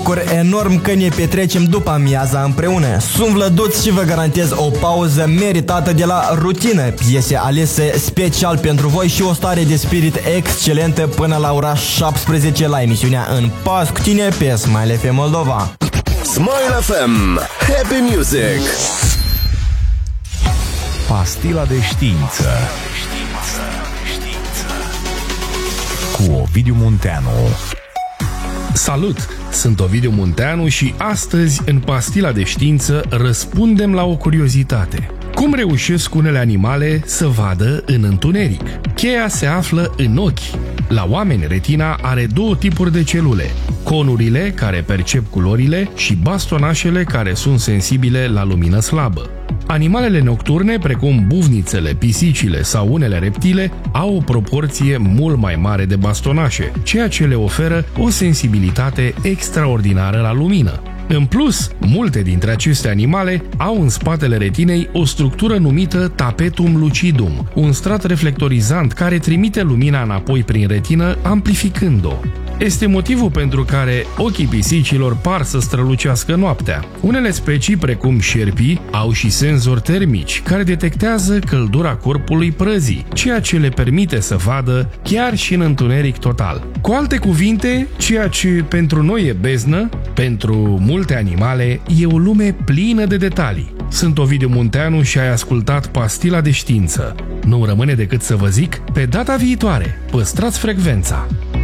bucur enorm că ne petrecem după amiaza împreună. Sunt Vlăduț și vă garantez o pauză meritată de la rutină, piese alese special pentru voi și o stare de spirit excelentă până la ora 17 la emisiunea În Pas cu tine pe Smile FM Moldova. Smile FM, Happy Music. Pastila de știință cu Ovidiu Munteanu. Salut! Sunt Ovidiu Munteanu și astăzi, în Pastila de știință, răspundem la o curiozitate. Cum reușesc unele animale să vadă în întuneric? Cheia se află în ochi. La oameni, retina are două tipuri de celule: conurile, care percep culorile, și bastonașele, care sunt sensibile la lumină slabă. Animalele nocturne, precum buvnițele, pisicile sau unele reptile, au o proporție mult mai mare de bastonașe, ceea ce le oferă o sensibilitate extraordinară la lumină. În plus, multe dintre aceste animale au în spatele retinei o structură numită tapetum lucidum, un strat reflectorizant care trimite lumina înapoi prin retină, amplificând-o. Este motivul pentru care ochii pisicilor par să strălucească noaptea. Unele specii, precum șerpii, au și senzori termici care detectează căldura corpului prăzii, ceea ce le permite să vadă chiar și în întuneric total. Cu alte cuvinte, ceea ce pentru noi e beznă, pentru multe animale e o lume plină de detalii. Sunt Ovidiu Munteanu și ai ascultat Pastila de știință. Nu rămâne decât să vă zic, pe data viitoare, păstrați frecvența!